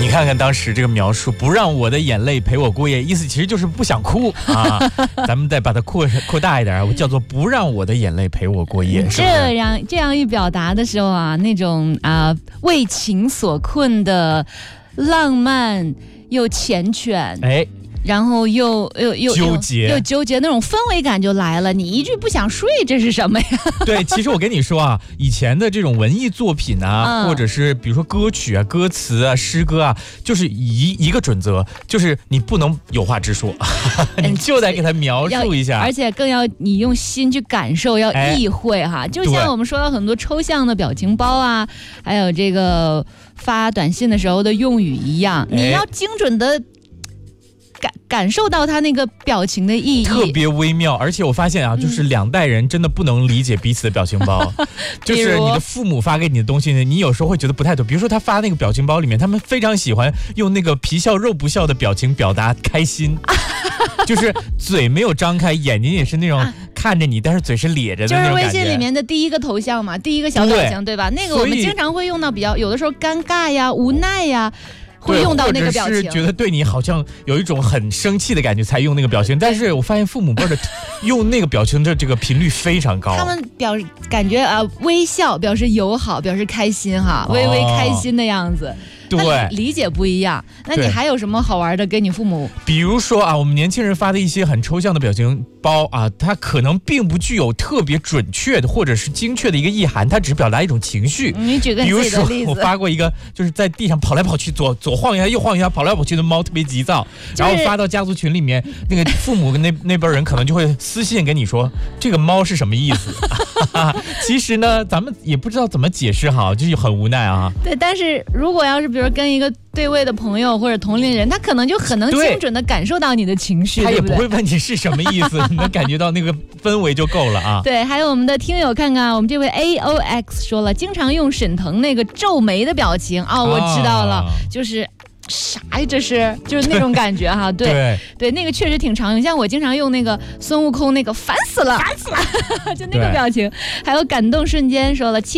你看看当时这个描述，不让我的眼泪陪我过夜，意思其实就是不想哭啊。咱们再把它扩大一点，叫做不让我的眼泪陪我过夜。 这样一表达的时候啊，那种为情所困的浪漫又缱绻，然后又纠结，那种氛围感就来了。你一句不想睡，这是什么呀？ 对，其实我跟你说啊，以前的这种文艺作品啊，或者是比如说歌曲啊、歌词啊、诗歌啊，就是一个准则，就是你不能有话直说，你就得给它描述一下， 而且更要你用心去感受，要意会哈。就像我们说到很多抽象的表情包啊，还有这个发短信的时候的用语一样，你要精准的感受到他那个表情的意义， 特别微妙。而且我发现啊，就是两代人真的不能理解彼此的表情包。就是你的父母发给你的东西呢，你有时候会觉得不太懂。比如说他发那个表情包里面，他们非常喜欢用那个皮笑肉不笑的表情表达开心，就是嘴没有张开，眼睛也是那种看着你，但是嘴是咧着的那种感觉。 就是微信里面的第一个头像嘛，第一个小表情，对吧？那个我们经常会用到比较，有的时候尴尬呀、无奈呀。会用到那个表情， 或者是觉得对你好像有一种很生气的感觉才用那个表情，但是我发现父母辈的用那个表情的这个频率非常高， 他们感觉微笑表示友好，表示开心哈，微微开心的样子。 对， 理解不一样。那你还有什么好玩的跟你父母？ 比如说啊，我们年轻人发的一些很抽象的表情包啊，它可能并不具有特别准确的或者是精确的一个意涵，它只是表达一种情绪。 你举个你自己的例子。 比如说，我发过一个，就是在地上跑来跑去，左晃一下，右晃一下，跑来跑去的猫特别急躁，然后发到家族群里面，那个父母那边人可能就会私信跟你说，这个猫是什么意思？其实呢，咱们也不知道怎么解释好，就是很无奈啊。 对，但是如果要是比如跟一个对位的朋友或者同龄人，他可能就很能精准的感受到你的情绪， 他也不会问你是什么意思，你能感觉到那个氛围就够了啊。 对，还有我们的听友看看，我们这位 AOX 说了，经常用沈腾那个皱眉的表情啊，我知道了，就是啥呀？这是就是那种感觉哈，对，那个确实挺常用。像我经常用那个孙悟空那个烦死了，就那个表情。还有感动瞬间说了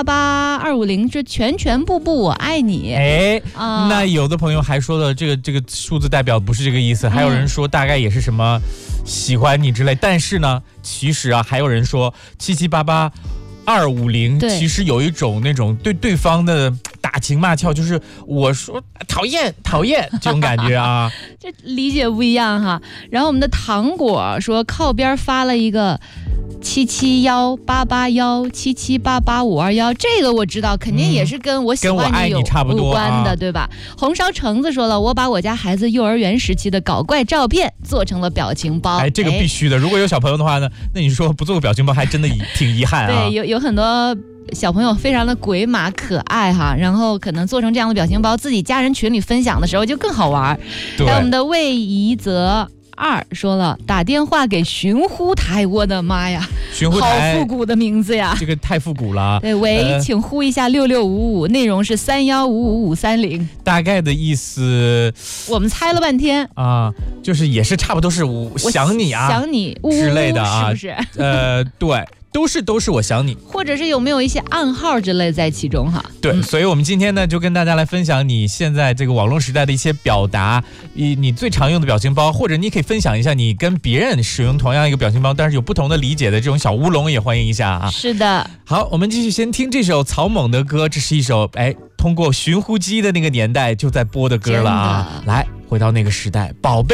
7788250是全部我爱你。 那有的朋友还说了这个数字代表不是这个意思，还有人说大概也是什么喜欢你之类。但是呢，其实啊，还有人说7788250其实有一种那种对对方的打情骂俏，就是我说讨厌这种感觉啊。 这理解不一样哈。然后我们的糖果说靠边发了一个7718817788521，这个我知道，肯定也是跟我喜欢你有关的，对吧？红烧橙子说了，我把我家孩子幼儿园时期的搞怪照片做成了表情包。 这个必须的。如果有小朋友的话呢，那你说不做个表情包还真的挺遗憾啊。 对，有很多小朋友非常的鬼马可爱哈，然后可能做成这样的表情包，自己家人群里分享的时候就更好玩。还有我们的魏怡泽2说了，打电话给寻呼台，我的妈呀， 寻呼台好复古的名字呀， 这个太复古了。 对，喂，请呼一下6655，内容是3155530， 大概的意思我们猜了半天啊，就是也是差不多是想你啊， 想你之类的啊， 是不是？ 对。都是我想你， 或者是有没有一些暗号之类在其中哈？ 对，所以我们今天呢就跟大家来分享你现在这个网络时代的一些表达，你最常用的表情包，或者你可以分享一下你跟别人使用同样一个表情包，但是有不同的理解的这种小乌龙也欢迎一下啊。 是的， 好，我们继续先听这首草蜢的歌，这是一首通过寻呼机的那个年代就在播的歌了啊。来，回到那个时代，宝贝。